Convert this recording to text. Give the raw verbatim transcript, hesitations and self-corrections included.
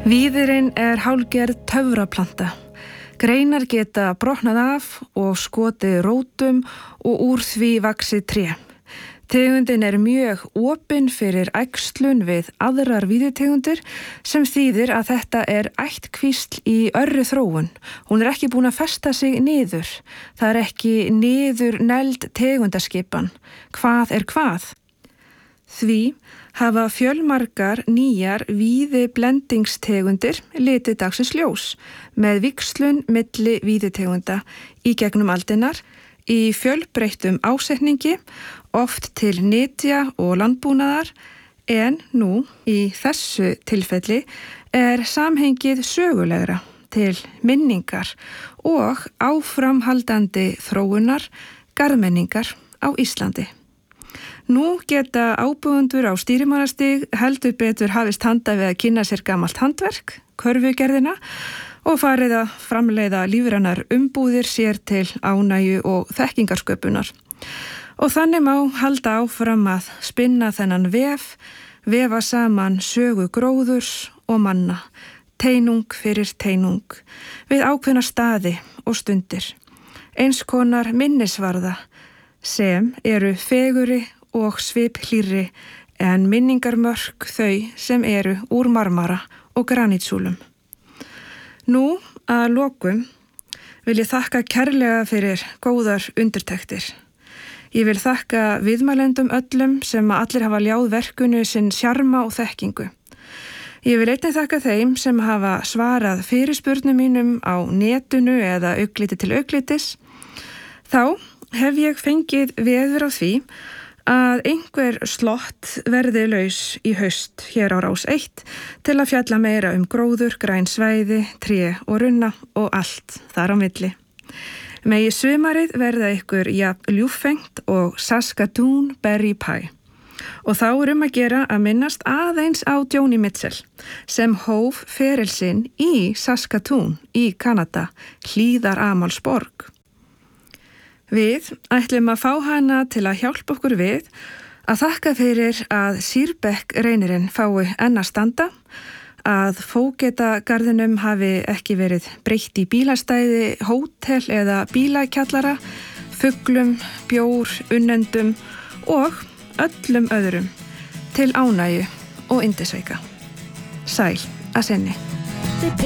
Víðirinn er hálfgerð töfraplanta. Greinar geta brotnað af og skotið rótum og úr því vaxið tré. Tegundin er mjög opin fyrir æxlun við aðrar víðitegundir sem þýðir að þetta er ættkvísl í örri þróun. Hún er ekki búin að festa sig niður. Það er ekki niður negld tegundaskipan. Hvað er hvað? Því hafa fjölmargar nýjar víði blendingstegundir litið dagsins ljós með víxlun milli víðitegunda í gegnum aldirnar í fjölbreyttum ásetningi, oft til nytja og landbúnaðar, en nú í þessu tilfelli er samhengið sögulegra til minningar og áframhaldandi þróunar garðmenningar á Íslandi. Nú geta ábúendur á stýrimannastig heldur betur hafist handa við að kynna sér gamalt handverk, körfugerðina, og farið að framleiða lífrænar umbúðir sér til ánægju og þekkingarsköpunar. Og þannig má halda áfram að spinna þennan vef, vefa saman sögu gróðurs og manna, teinung fyrir teinung, við ákveðna staði og stundir, eins konar minnisvarða sem eru feguri og sviphlýrri en minningarmörk þau sem eru úr marmara og granitsúlum. Nú að lokum vil ég þakka kærlega fyrir góðar undirtektir. Ég vil þakka viðmælendum öllum sem allir hafa ljáð verkunu sinn sjarma og þekkingu. Ég vil einnig þakka þeim sem hafa svarað fyrirspurnum mínum á netinu eða augliti til auglitis. Þá hef ég fengið veður á því að einhver slott verði laus í haust hér á Rás eitt til að fjalla meira um gróður, græn svæði, tré og runna og allt þar á milli. Megi sumarið verða ykkur jafn ljúffengt og Saskatoon Berry Pie. Og þá er um að gera að minnast aðeins á Joni Mitchell sem hóf feril sinn í Saskatoon í Kanada, hlíðaramalsborg. Við ætlum að fá hana til að hjálpa okkur við að þakka fyrir að Sýrbekk reynirinn fái enn að standa, að Fógetagarðinum hafi ekki verið breytt í bílastæði, hótel eða bílakjallara, fuglum, bjór, unnendum og öllum öðrum til ánægju og yndisauka. Sæl að sinni.